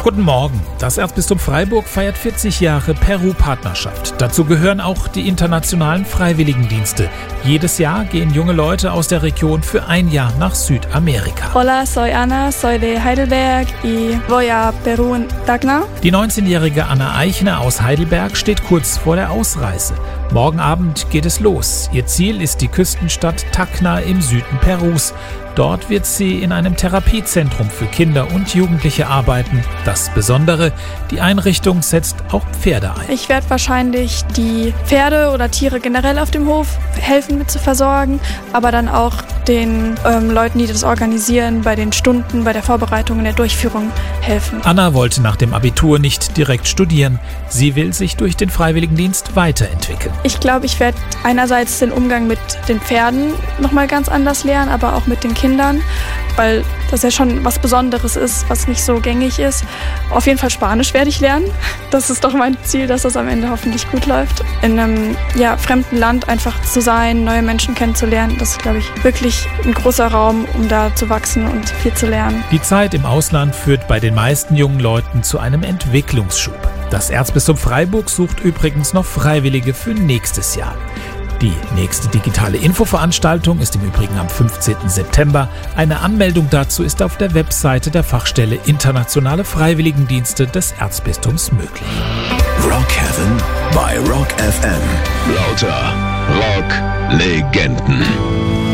Guten Morgen. Das Erzbistum Freiburg feiert 40 Jahre Peru-Partnerschaft. Dazu gehören auch die internationalen Freiwilligendienste. Jedes Jahr gehen junge Leute aus der Region für ein Jahr nach Südamerika. Hola, soy Ana, soy de Heidelberg y voy a Perú en Tacna. Die 19-jährige Anna Eichner aus Heidelberg steht kurz vor der Ausreise. Morgen Abend geht es los. Ihr Ziel ist die Küstenstadt Tacna im Süden Perus. Dort wird sie in einem Therapiezentrum für Kinder und Jugendliche arbeiten. Das Besondere, die Einrichtung setzt auch Pferde ein. Ich werde wahrscheinlich die Pferde oder Tiere generell auf dem Hof helfen mit zu versorgen, aber dann auch den Leuten, die das organisieren, bei den Stunden, bei der Vorbereitung und der Durchführung helfen. Anna wollte nach dem Abitur nicht direkt studieren. Sie will sich durch den Freiwilligendienst weiterentwickeln. Ich glaube, ich werde einerseits den Umgang mit den Pferden nochmal ganz anders lernen, aber auch mit den Kindern, weil das ja schon was Besonderes ist, was nicht so gängig ist. Auf jeden Fall Spanisch werde ich lernen. Das ist doch mein Ziel, dass das am Ende hoffentlich gut läuft. In einem fremden Land einfach zu sein, neue Menschen kennenzulernen, das ist, glaube ich, wirklich ein großer Raum, um da zu wachsen und viel zu lernen. Die Zeit im Ausland führt bei den meisten jungen Leuten zu einem Entwicklungsschub. Das Erzbistum Freiburg sucht übrigens noch Freiwillige für nächstes Jahr. Die nächste digitale Infoveranstaltung ist im Übrigen am 15. September. Eine Anmeldung dazu ist auf der Webseite der Fachstelle Internationale Freiwilligendienste des Erzbistums möglich. Rock Heaven bei Rock FM. Lauter Rock-Legenden.